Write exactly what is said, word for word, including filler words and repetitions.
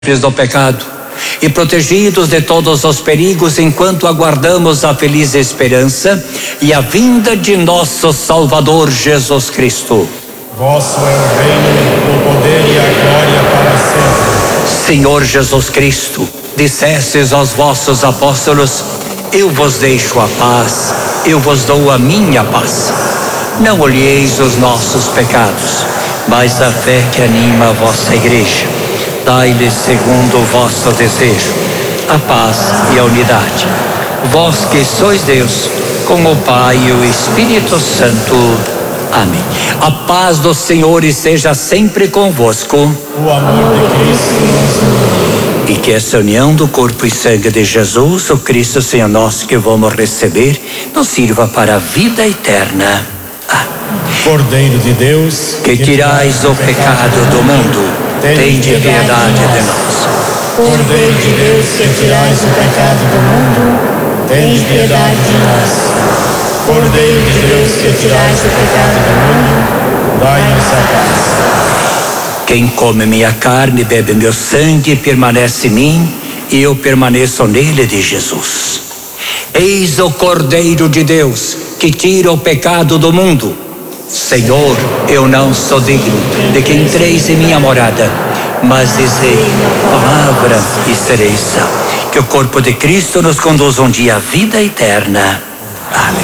do pecado e protegidos de todos os perigos enquanto aguardamos a feliz esperança e a vinda de nosso Salvador Jesus Cristo. Vosso é o reino, o poder e a glória para sempre. Senhor Jesus Cristo, dissestes aos vossos apóstolos: eu vos deixo a paz, eu vos dou a minha paz. Não olheis os nossos pecados, mas a fé que anima a vossa igreja. Dai-lhes segundo o vosso desejo a paz e a unidade. Vós que sois Deus, com o Pai e o Espírito Santo. Amém. A paz do Senhor esteja sempre convosco. O amor de Cristo nos une. E que essa união do corpo e sangue de Jesus, o Cristo Senhor nosso que vamos receber, nos sirva para a vida eterna. Amém. Cordeiro de Deus, que tirais o pecado do mundo, tende piedade de nós. Cordeiro de Deus, que tirais o pecado do mundo, tende piedade de nós. Cordeiro de Deus, que tirais o pecado do mundo, dai-nos a paz. Quem come minha carne e bebe meu sangue permanece em mim e eu permaneço nele, de Jesus. Eis o Cordeiro de Deus que tira o pecado do mundo. Senhor, eu não sou digno de que entreis em minha morada, mas dizei a palavra e serei salvo. Que o corpo de Cristo nos conduza um dia à vida eterna. Amém.